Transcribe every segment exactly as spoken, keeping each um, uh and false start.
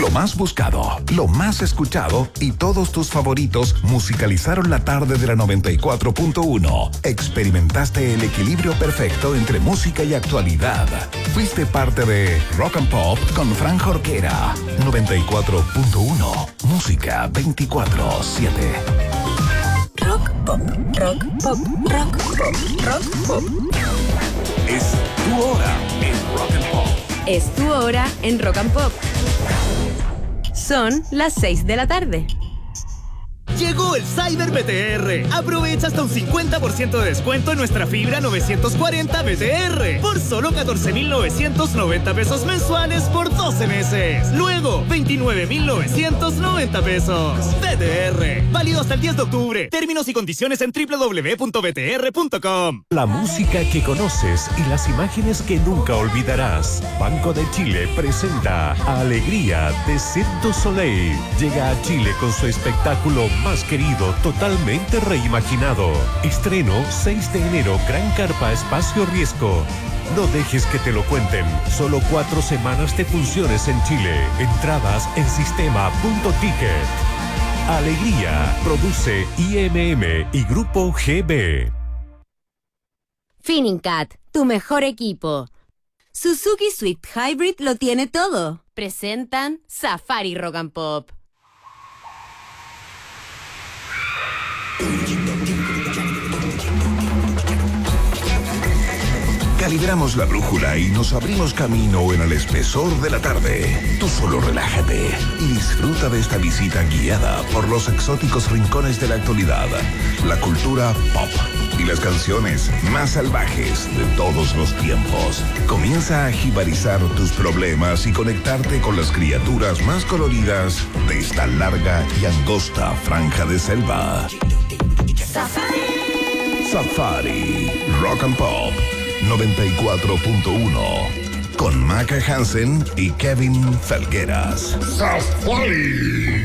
Lo más buscado, lo más escuchado y todos tus favoritos musicalizaron la tarde de la noventa y cuatro punto uno. Experimentaste el equilibrio perfecto entre música y actualidad. Fuiste parte de Rock and Pop con Fran Jorquera. noventa y cuatro punto uno. Música veinticuatro siete. Rock pop, rock pop, rock pop, rock pop. Es tu hora en Rock and Pop. Es tu hora en Rock and Pop. Son las seis de la tarde. Llegó el Cyber B T R. Aprovecha hasta un cincuenta por ciento de descuento en nuestra fibra novecientos cuarenta B T R por solo catorce mil novecientos noventa pesos mensuales por doce meses. Luego, veintinueve mil novecientos noventa pesos. B T R. Válido hasta el diez de octubre. Términos y condiciones en doble u doble u doble u punto b t r punto com. La música que conoces y las imágenes que nunca olvidarás. Banco de Chile presenta Alegría de Cirque du Soleil. Llega a Chile con su espectáculo más querido, totalmente reimaginado. Estreno seis de enero, Gran Carpa Espacio Riesgo. No dejes que te lo cuenten. Solo cuatro semanas de funciones en Chile. Entradas en sistema punto ticket. Alegría produce I M M y Grupo G B. Finncat, tu mejor equipo. Suzuki Swift Hybrid lo tiene todo. Presentan Safari Rock and Pop. Calibramos la brújula y nos abrimos camino en el espesor de la tarde. Tú solo relájate y disfruta de esta visita guiada por los exóticos rincones de la actualidad, la cultura pop y las canciones más salvajes de todos los tiempos. Comienza a jibarizar tus problemas y conectarte con las criaturas más coloridas de esta larga y angosta franja de selva. Safari. Safari Rock and Pop noventa y cuatro punto uno con Maca Hansen y Kevin Felgueras. Safari.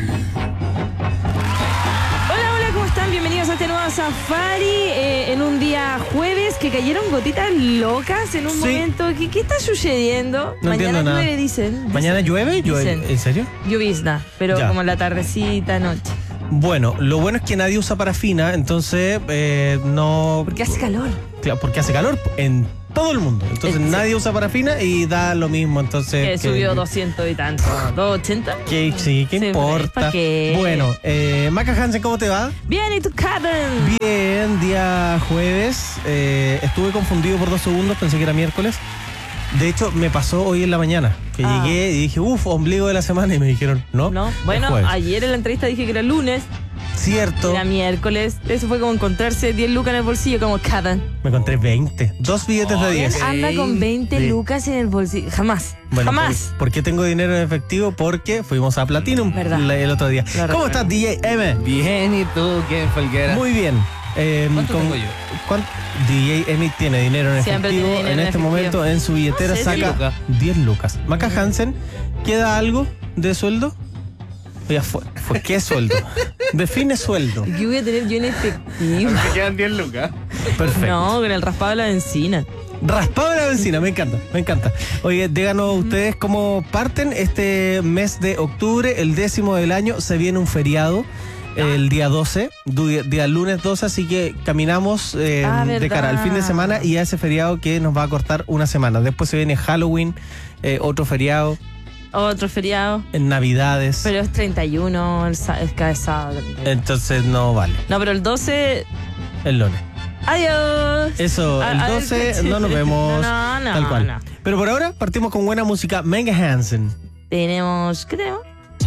Hola, hola, ¿cómo están? Bienvenidos a este nuevo Safari eh, en un día jueves que cayeron gotitas locas en un Sí. momento. ¿Qué, qué está sucediendo? No Mañana entiendo nada. llueve, dicen. dicen. ¿Mañana llueve? ¿Llueve? Dicen. ¿En serio? Llovizna, pero Ya. como en la tardecita, noche. Bueno, lo bueno es que nadie usa parafina, entonces eh, no... Porque hace calor. Claro, porque hace calor en todo el mundo. Entonces Sí. nadie usa parafina y da lo mismo. Entonces... Que subió doscientos y tanto. ¿doscientos ochenta? Que, sí, ¿qué Sí, importa? ¿para qué? Bueno, eh, Maca Hansen, ¿cómo te va? Bien, ¿y tú, Kevin? Bien, día jueves. Eh, estuve confundido por dos segundos, pensé que era miércoles. De hecho, me pasó hoy en la mañana, que Ah. llegué y dije, uff, ombligo de la semana, y me dijeron, no, No, es bueno, jueves. ayer en la entrevista dije que era lunes, Cierto, era miércoles. Eso fue como encontrarse diez lucas en el bolsillo, como Kevin. me encontré veinte, dos billetes de Él diez. anda con veinte Sí. lucas en el bolsillo. Jamás. Bueno, Jamás. ¿por, por qué tengo dinero en efectivo? Porque fuimos a Platinum Verdad. la- el otro día. Lo ¿Cómo recuerdo. estás, D J M? Bien, ¿y tú, Kevin Felguera? Muy bien. Eh, ¿Cuánto tengo yo? ¿cuánto? D J Emi tiene dinero en Siempre efectivo. tiene dinero En en este efectivo. momento en su billetera No sé, saca diez lucas. diez lucas. Maca Hansen, ¿queda algo de sueldo? Ya fue. fue ¿Qué sueldo? Define sueldo. ¿Qué voy a tener yo en efectivo? Me quedan diez lucas. Perfecto. No, con el raspado de la benzina. Raspado de la benzina, me encanta, me encanta. Oye, díganos ustedes cómo parten este mes de octubre, el décimo del año. Se viene un feriado el día doce, du- día lunes doce, así que caminamos eh, Ah, de cara al fin de verdad. semana y a ese feriado que nos va a cortar una semana. Después se viene Halloween, eh, otro feriado, Otro feriado. en Navidades. Pero es treinta y uno, el sa- es cada sábado. Entonces no vale, No, pero el doce. el lunes. ¡Adiós! Eso, A- el a ver, doce sí. no nos vemos No, no, tal cual. no. Pero por ahora partimos con buena música. Maca Hansen. Tenemos. ¿Qué tenemos?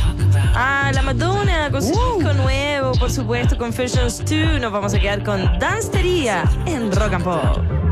Ah, la Madonna con su disco nuevo, por supuesto, Confessions dos. Nos vamos a quedar con Dancetería en Rock and Pop.